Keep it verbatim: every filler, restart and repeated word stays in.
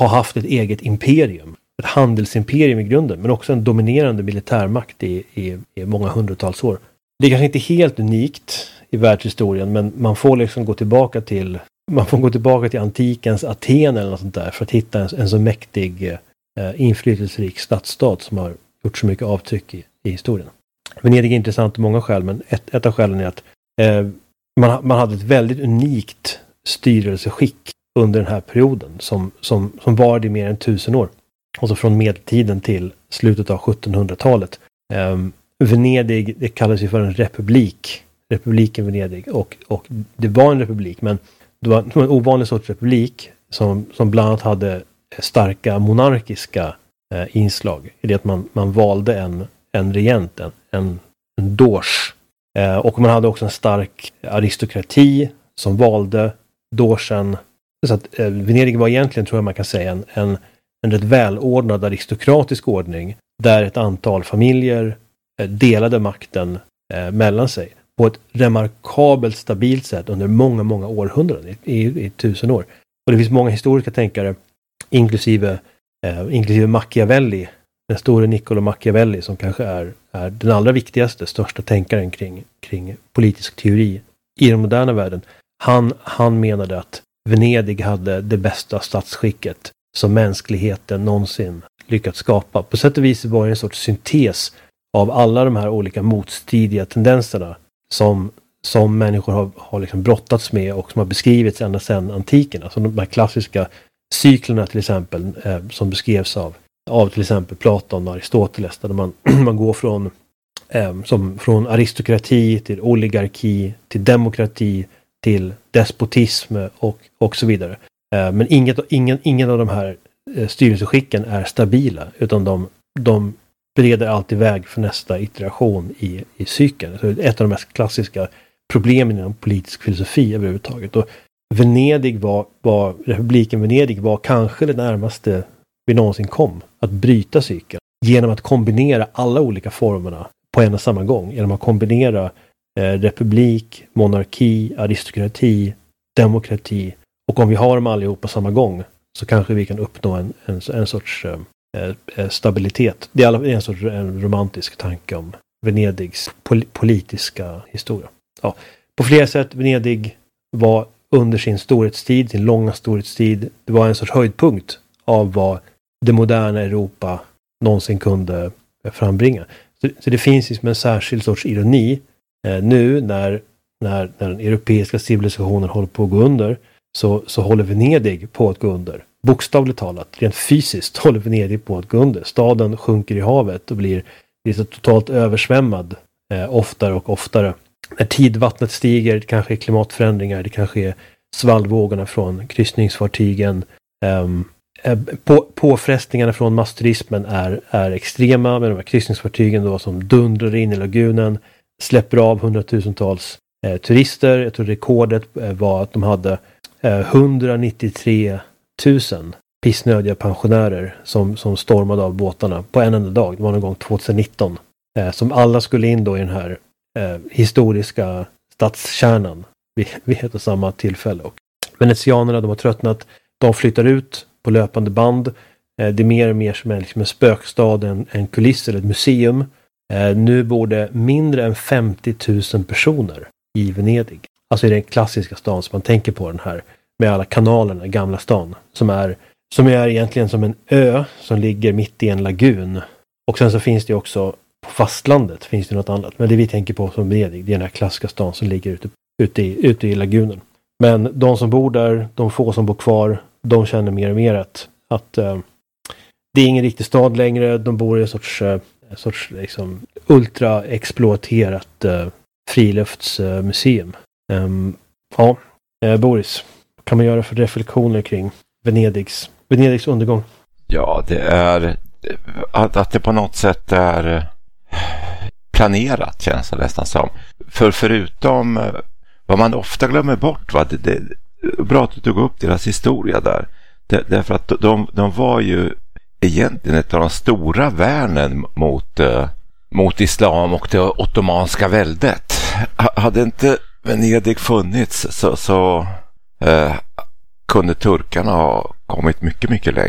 har haft ett eget imperium. Ett handelsimperium i grunden, men också en dominerande militärmakt i, i, i många hundratals år. Det är kanske inte helt unikt i världshistorien, men man får liksom gå tillbaka till man får gå tillbaka till antikens Aten eller något sånt där för att hitta en, en så mäktig eh, inflytelserik stadsstat som har gjort så mycket avtryck i, i historien. Venedig är intressant av många skäl, men ett, ett av skälen är att eh, man, man hade ett väldigt unikt styrelseskick under den här perioden som, som, som var i mer än tusen år. Alltså från medeltiden till slutet av sjuttonhundratalet. Eh, Venedig, det kallas ju för en republik. Republiken Venedig. Och, och det var en republik, men det var, det var en ovanlig sorts republik som, som bland annat hade starka monarkiska eh, inslag. I det att man, man valde en, en regent, en, en, en doge. Eh, och man hade också en stark aristokrati som valde dogen. Så att eh, Venedig var egentligen, tror jag man kan säga, en, en, en rätt välordnad aristokratisk ordning där ett antal familjer eh, delade makten eh, mellan sig på ett remarkabelt stabilt sätt under många, många århundraden, i, i, i tusen år. Och det finns många historiska tänkare, inklusive, eh, inklusive Machiavelli, den store Niccolo Machiavelli, som kanske är, är den allra viktigaste, största tänkaren kring, kring politisk teori i den moderna världen. Han, han menade att Venedig hade det bästa statsskicket som mänskligheten någonsin lyckats skapa. På sätt och vis var det en sorts syntes av alla de här olika motstridiga tendenserna som, som människor har, har liksom brottats med och som har beskrivits ända sedan antiken. Alltså de här klassiska cyklerna till exempel eh, som beskrevs av, av till exempel Platon och Aristoteles, där man, man går från, eh, som, från aristokrati till oligarki till demokrati till despotism och, och så vidare. Eh, men inget, ingen, ingen av de här eh, styrelseskicken är stabila, utan de, de bereder alltid väg för nästa iteration i, i cykeln. Så ett av de mest klassiska problemen inom politisk filosofi överhuvudtaget. Och Venedig var, var, republiken Venedig var kanske det närmaste vi någonsin kom att bryta cykeln genom att kombinera alla olika formerna på en och samma gång. Genom att kombinera eh, republik, monarki, aristokrati, demokrati. Och om vi har dem allihop på samma gång så kanske vi kan uppnå en, en, en sorts eh, stabilitet. Det är en sorts en romantisk tanke om Venedigs pol- politiska historia. Ja, på flera sätt, Venedig var under sin storhetstid, sin långa storhetstid, det var en sorts höjdpunkt av vad det moderna Europa någonsin kunde frambringa. Så, så det finns liksom en särskild sorts ironi eh, nu när, när, när den europeiska civilisationen håller på att gå under, så, så håller Venedig på att gå under. Bokstavligt talat, rent fysiskt håller Venedig på att gå under. Staden sjunker i havet och blir, blir så totalt översvämmad eh, oftare och oftare. När tidvattnet stiger, det kanske är klimatförändringar, det kanske är svallvågorna från kryssningsfartygen. Um, på, påfrestningarna från massturismen är, är extrema, med de här kryssningsfartygen då som dundrar in i lagunen, släpper av hundratusentals eh, turister. Jag tror rekordet eh, var att de hade eh, hundranittiotre tusen pissnödiga pensionärer som, som stormade av båtarna på en enda dag. Det var någon gång tjugonitton. Eh, som alla skulle in då i den här eh, historiska stadskärnan vid, vid ett och samma tillfälle. Och venetianerna, de har tröttnat. De flyttar ut på löpande band. Eh, det är mer och mer som en, liksom en spökstad, en, en kuliss eller ett museum. Eh, nu bor det mindre än femtio tusen personer i Venedig. Alltså i den klassiska stan som man tänker på, den här med alla kanalerna, gamla stan, som är, som är egentligen som en ö som ligger mitt i en lagun. Och sen så finns det också på fastlandet finns det något annat. Men det vi tänker på som Venedig, det är den här klassiska stan som ligger ute, ute, i, ute i lagunen. Men de som bor där, de få som bor kvar, de känner mer och mer att, att uh, det är ingen riktig stad längre. De bor i en sorts, uh, en sorts liksom, ultra-exploaterat uh, friluftsmuseum. Uh, um, ja, uh, Boris, vad kan man göra för reflektioner kring Venedigs, Venedigs undergång? Ja, det är att, att det på något sätt är planerat, känns det nästan som. För förutom vad man ofta glömmer bort, va? Det, det är bra att du tog upp deras historia där. Det, därför att de, de var ju egentligen ett av de stora värnen mot, uh, mot islam och det ottomanska väldet. H- hade inte Venedig funnits så, så uh, kunde turkarna ha kommit mycket, mycket längre.